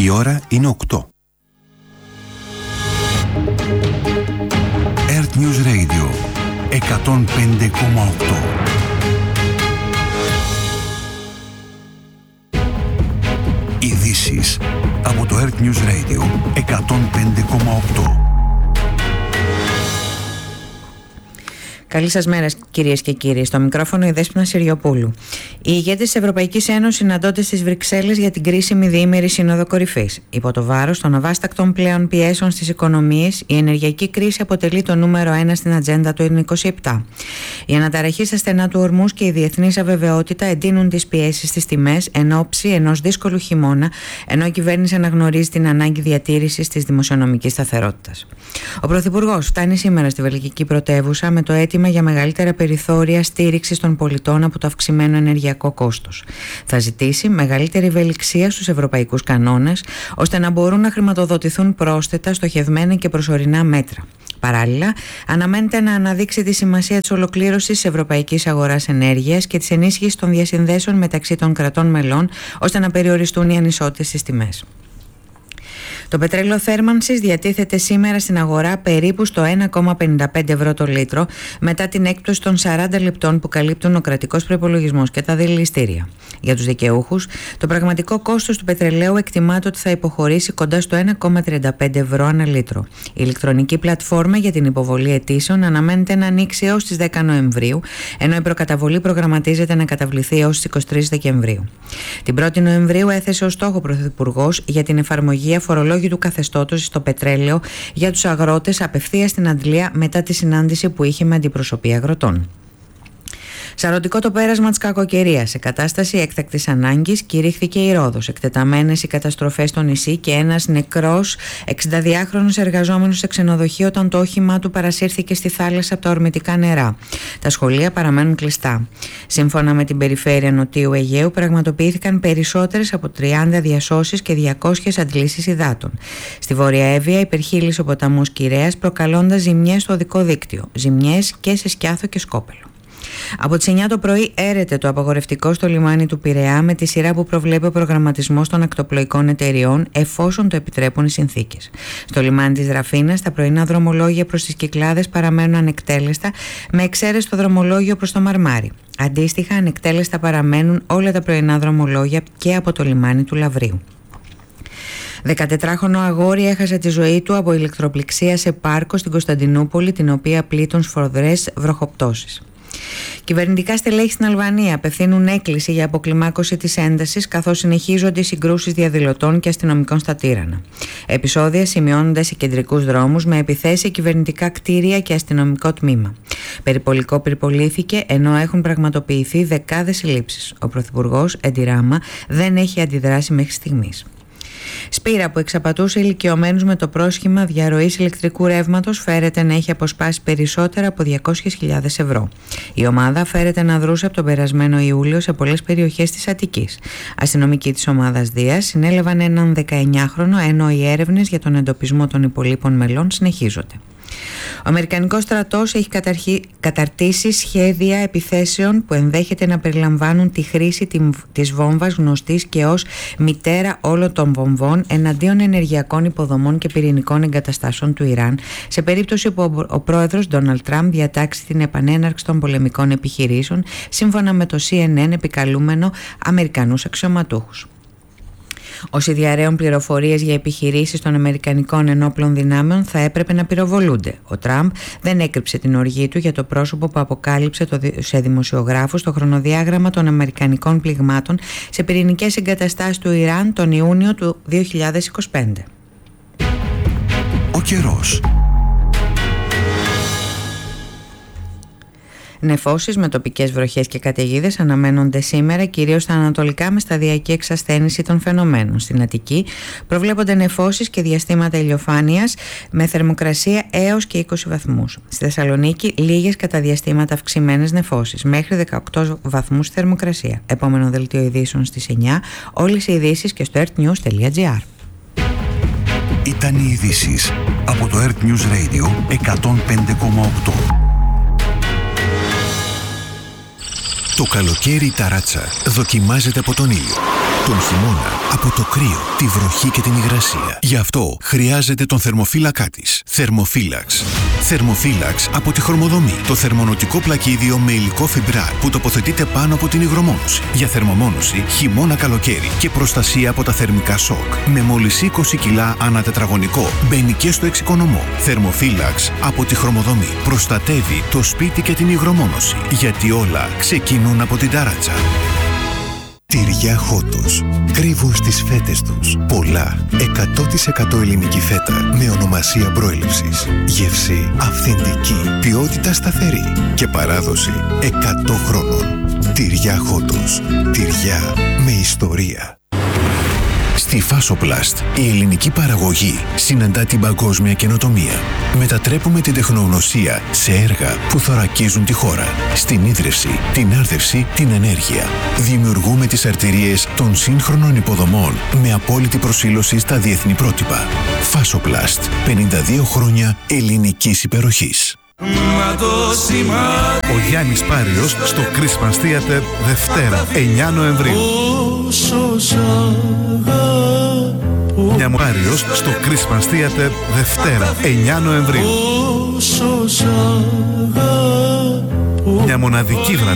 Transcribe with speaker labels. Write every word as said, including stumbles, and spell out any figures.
Speaker 1: Η ώρα είναι οκτώ. Earth News Radio εκατόν πέντε κόμμα οκτώ. Ειδήσεις από το Earth News Radio εκατόν πέντε κόμμα οκτώ.
Speaker 2: Καλή σας μέρα, κυρίες και κύριοι. Στο μικρόφωνο η Δέσποινα Συριοπούλου. Οι ηγέτες της Ευρωπαϊκής Ένωσης συναντώνται στις Βρυξέλλες για την κρίσιμη διήμερη Σύνοδο Κορυφής. Υπό το βάρος των αβάστακτων πλέον πιέσεων στις οικονομίες, η ενεργειακή κρίση αποτελεί το νούμερο ένα στην ατζέντα του είκοσι επτά. Η αναταραχή στα στενά του ορμούς και η διεθνής αβεβαιότητα εντείνουν τις πιέσεις στις τιμές εν ώψη ενός δύσκολου χειμώνα, ενώ η κυβέρνηση αναγνωρίζει την ανάγκη διατήρησης της δημοσιονομικής σταθερότητας. Ο Πρωθυπουργός φτάνει σήμερα στη βελγική πρωτεύουσα με το αίτημα για μεγαλύτερα περιθώρια στήριξης των πολιτών από το αυξημένο ενεργειακό κόστος. Θα ζητήσει μεγαλύτερη ευελιξία στους ευρωπαϊκούς κανόνες, ώστε να μπορούν να χρηματοδοτηθούν πρόσθετα, στοχευμένα και προσωρινά μέτρα. Παράλληλα, αναμένεται να αναδείξει τη σημασία της ολοκλήρωσης της ευρωπαϊκής αγοράς ενέργειας και της ενίσχυσης των διασυνδέσεων μεταξύ των κρατών μελών, ώστε να περιοριστούν οι ανισότητες στις τιμές. Το πετρέλαιο θέρμανσης διατίθεται σήμερα στην αγορά περίπου στο ένα κόμμα πενήντα πέντε ευρώ το λίτρο, μετά την έκπτωση των σαράντα λεπτών που καλύπτουν ο κρατικός προϋπολογισμός και τα δηληστήρια. Για τους δικαιούχους, το πραγματικό κόστος του πετρελαίου εκτιμάται ότι θα υποχωρήσει κοντά στο ένα κόμμα τριάντα πέντε ευρώ ανά λίτρο. Η ηλεκτρονική πλατφόρμα για την υποβολή αιτήσεων αναμένεται να ανοίξει έως τις δέκα Νοεμβρίου, ενώ η προκαταβολή προγραμματίζεται να καταβληθεί έως τις είκοσι τρεις Δεκεμβρίου. Την πρώτη Νοεμβρίου έθεσε ως στόχο ο Πρωθυπουργός για την εφαρμογή αφορολόγου του καθεστώτος στο πετρέλαιο για τους αγρότες απευθείας στην Αντλία μετά τη συνάντηση που είχε με αντιπροσωπεία αγροτών. Σαρωτικό το πέρασμα της κακοκαιρίας. Σε κατάσταση έκτακτης ανάγκης κηρύχθηκε η Ρόδος. Εκτεταμένες οι καταστροφές στο νησί και ένας νεκρός εξηνταδυάχρονος εργαζόμενος σε ξενοδοχείο όταν το όχημά του παρασύρθηκε στη θάλασσα από τα ορμητικά νερά. Τα σχολεία παραμένουν κλειστά. Σύμφωνα με την περιφέρεια Νοτιού Αιγαίου, πραγματοποιήθηκαν περισσότερες από τριάντα διασώσεις και διακόσιες αντλήσεις υδάτων. Στη Βόρεια Εύβοια υπερχείλησε ο ποταμός Κυρέας, προκαλώντας ζημιές στο οδικό δίκτυο. Ζημιές και σε Σκιάθο και Σκόπελο. Από τις εννιά το πρωί έρεται το απαγορευτικό στο λιμάνι του Πειραιά με τη σειρά που προβλέπει ο προγραμματισμός των ακτοπλοϊκών εταιριών, εφόσον το επιτρέπουν οι συνθήκες. Στο λιμάνι της Δραφίνας τα πρωινά δρομολόγια προς τις Κυκλάδες παραμένουν ανεκτέλεστα, με εξαίρεση το δρομολόγιο προς το Μαρμάρι. Αντίστοιχα, ανεκτέλεστα παραμένουν όλα τα πρωινά δρομολόγια και από το λιμάνι του Λαβρίου. δεκατετράχρονο αγόρι έχασε τη ζωή του από ηλεκτροπληξία σε πάρκο στην Κωνσταντινούπολη, την οποία πλήττουν σφοδρές βροχοπτώσεις. Κυβερνητικά στελέχη στην Αλβανία απευθύνουν έκκληση για αποκλιμάκωση της έντασης, καθώς συνεχίζονται οι συγκρούσεις διαδηλωτών και αστυνομικών στα Τύρανα. Επεισόδια σημειώνονται σε κεντρικούς δρόμους με επιθέσεις σε κυβερνητικά κτίρια και αστυνομικό τμήμα. Περιπολικό πυρπολήθηκε, ενώ έχουν πραγματοποιηθεί δεκάδες συλλήψεις. Ο Πρωθυπουργός Έντι Ράμα δεν έχει αντιδράσει μέχρι στιγμής. Σπήρα που εξαπατούσε ηλικιωμένους με το πρόσχημα διαρροής ηλεκτρικού ρεύματος φέρεται να έχει αποσπάσει περισσότερα από διακόσιες χιλιάδες ευρώ. Η ομάδα φέρεται να δρούσε από τον περασμένο Ιούλιο σε πολλές περιοχές της Αττικής. Αστυνομικοί της ομάδας Δίας συνέλαβαν έναν δεκαεννιάχρονο, ενώ οι έρευνες για τον εντοπισμό των υπολείπων μελών συνεχίζονται. Ο Αμερικανικός στρατός έχει καταρχει... καταρτήσει σχέδια επιθέσεων που ενδέχεται να περιλαμβάνουν τη χρήση της βόμβας γνωστής και ως μητέρα όλων των βομβών εναντίον ενεργειακών υποδομών και πυρηνικών εγκαταστάσεων του Ιράν, σε περίπτωση που ο πρόεδρος Ντόναλντ Τραμπ διατάξει την επανέναρξη των πολεμικών επιχειρήσεων, σύμφωνα με το σι εν εν επικαλούμενο Αμερικανούς αξιωματούχους. Όσοι διαρρέουν πληροφορίες για επιχειρήσεις των Αμερικανικών ενόπλων δυνάμεων θα έπρεπε να πυροβολούνται. Ο Τραμπ δεν έκρυψε την οργή του για το πρόσωπο που αποκάλυψε το, σε δημοσιογράφους το χρονοδιάγραμμα των Αμερικανικών πληγμάτων σε πυρηνικές εγκαταστάσεις του Ιράν τον Ιούνιο του δύο χιλιάδες είκοσι πέντε.
Speaker 1: Ο καιρός.
Speaker 2: Νεφώσεις με τοπικές βροχές και καταιγίδες αναμένονται σήμερα, κυρίως στα ανατολικά, με σταδιακή εξασθένηση των φαινομένων. Στην Αττική προβλέπονται νεφώσεις και διαστήματα ηλιοφάνειας με θερμοκρασία έως και είκοσι βαθμούς. Στη Θεσσαλονίκη λίγες κατά διαστήματα αυξημένες νεφώσεις, μέχρι δεκαοκτώ βαθμούς θερμοκρασία. Επόμενο δελτίο ειδήσεων στις εννιά. Όλες οι ειδήσεις και στο earthnews τελεία gr.
Speaker 1: Ήταν οι ειδήσεις από το Earth News Radio εκατόν πέντε κόμμα οκτώ. Το καλοκαίρι η ταράτσα δοκιμάζεται από τον ήλιο. τον χειμώνα από το κρύο, τη βροχή και την υγρασία. Γι' αυτό χρειάζεται τον θερμοφύλακά της. Θερμοφύλαξ. Θερμοφύλαξ από τη Χρωμοδομή. Το θερμονοτικό πλακίδιο με υλικό φιμπράρ που τοποθετείται πάνω από την υγρομόνωση. Για θερμομόνωση χειμώνα-καλοκαίρι και προστασία από τα θερμικά σοκ. Με μόλις είκοσι κιλά ανά τετραγωνικό. Μπαίνει και στο εξοικονομό. Θερμοφύλαξ από τη Χρωμοδομή. Προστατεύει το σπίτι και την υγρομόνωση. Γιατί όλα ξεκινούν από την ταράτσα. Τυριά Χότος. Κρύβουν στις φέτες τους πολλά εκατό τοις εκατό ελληνική φέτα με ονομασία προέλευσης. Γεύση αυθεντική, ποιότητα σταθερή και παράδοση εκατό χρόνων. Τυριά Χότος. Τυριά με ιστορία. Στη Φάσοπλαστ, η ελληνική παραγωγή συναντά την παγκόσμια καινοτομία. Μετατρέπουμε την τεχνογνωσία σε έργα που θωρακίζουν τη χώρα. Στην ίδρυυση, την άρδευση, την ενέργεια. Δημιουργούμε τις αρτηρίες των σύγχρονων υποδομών με απόλυτη προσήλωση στα διεθνή πρότυπα. Φάσοπλαστ, πενήντα δύο χρόνια ελληνικής υπεροχής.
Speaker 3: Ο Γιάννης Πάριος στο Christmas Theater Δευτέρα, εννιά Νοεμβρίου. Μια Πάριος στο Christmas Theater Δευτέρα, εννιά Νοεμβρίου. Μια μοναδική βραδιά